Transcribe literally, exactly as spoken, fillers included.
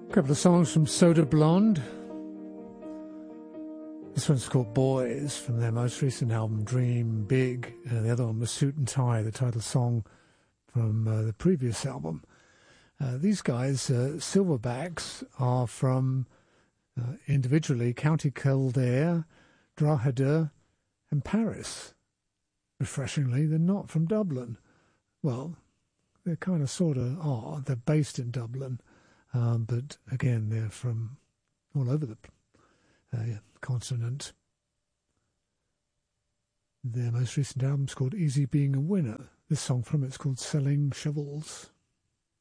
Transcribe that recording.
A couple of songs from Soda Blonde. This one's called Boys, from their most recent album Dream Big. Uh, the other one was Suit and Tie, the title song from uh, the previous album. Uh, these guys, uh, Silverbacks, are from uh, individually County Kildare, Drogheda and Paris. Refreshingly, they're not from Dublin. Well, they kind of sort of are. They're based in Dublin, um, but again, they're from all over the uh, continent. Their most recent album's called Easy Being a Winner. This song from it's called Selling Shovels.